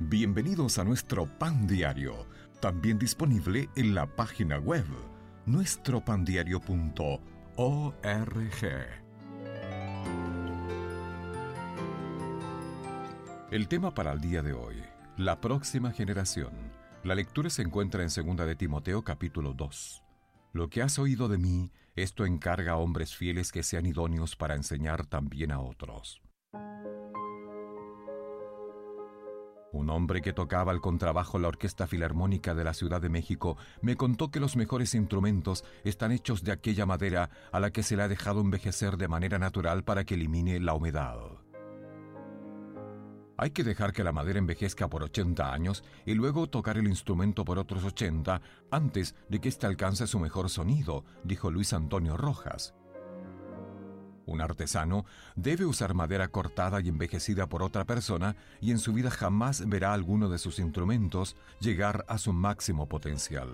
Bienvenidos a nuestro Pan Diario, también disponible en la página web nuestropandiario.org. El tema para el día de hoy, la próxima generación. La lectura se encuentra en 2 de Timoteo capítulo 2. Lo que has oído de mí, esto encarga a hombres fieles que sean idóneos para enseñar también a otros. Un hombre que tocaba el contrabajo en la Orquesta Filarmónica de la Ciudad de México me contó que los mejores instrumentos están hechos de aquella madera a la que se le ha dejado envejecer de manera natural para que elimine la humedad. Hay que dejar que la madera envejezca por 80 años y luego tocar el instrumento por otros 80 antes de que éste alcance su mejor sonido, dijo Luis Antonio Rojas. Un artesano debe usar madera cortada y envejecida por otra persona y en su vida jamás verá alguno de sus instrumentos llegar a su máximo potencial.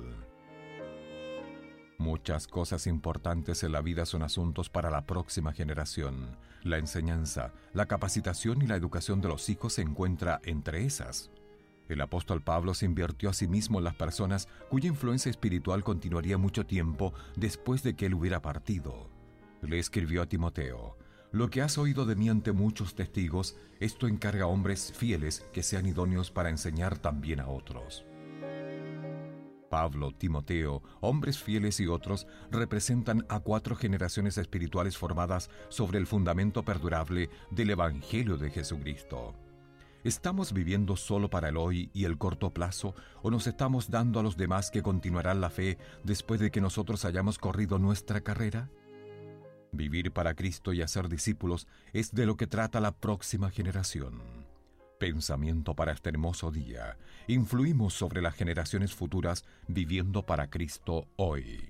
Muchas cosas importantes en la vida son asuntos para la próxima generación. La enseñanza, la capacitación y la educación de los hijos se encuentra entre esas. El apóstol Pablo se invirtió a sí mismo en las personas cuya influencia espiritual continuaría mucho tiempo después de que él hubiera partido. Le escribió a Timoteo: lo que has oído de mí ante muchos testigos, esto encarga a hombres fieles que sean idóneos para enseñar también a otros. Pablo, Timoteo, hombres fieles y otros representan a 4 generaciones espirituales formadas sobre el fundamento perdurable del Evangelio de Jesucristo. ¿Estamos viviendo solo para el hoy y el corto plazo, o nos estamos dando a los demás que continuarán la fe después de que nosotros hayamos corrido nuestra carrera? Vivir para Cristo y hacer discípulos es de lo que trata la próxima generación. Pensamiento para este hermoso día. Influimos sobre las generaciones futuras viviendo para Cristo hoy.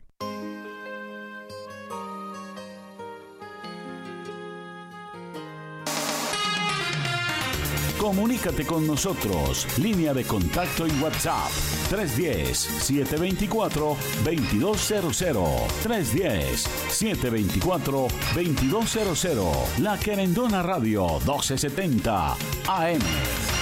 Comunícate con nosotros. Línea de contacto y WhatsApp 310-724-2200. 310-724-2200. La Querendona Radio 1270 AM.